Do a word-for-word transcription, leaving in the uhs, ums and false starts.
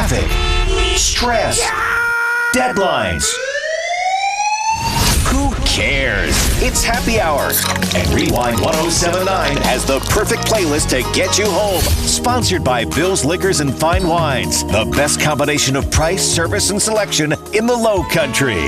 traffic, stress, deadlines. Who cares? It's happy hour. And Rewind ten seventy-nine has the perfect playlist to get you home. Sponsored by Bill's Liquors and Fine Wines. The best combination of price, service, and selection in the Low Country.